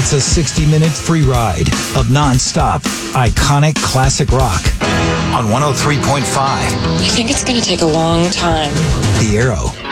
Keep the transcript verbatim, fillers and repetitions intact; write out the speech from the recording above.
It's a sixty-minute free ride of non-stop, iconic classic rock on one oh three point five. I think it's going to take a long time. The Arrow.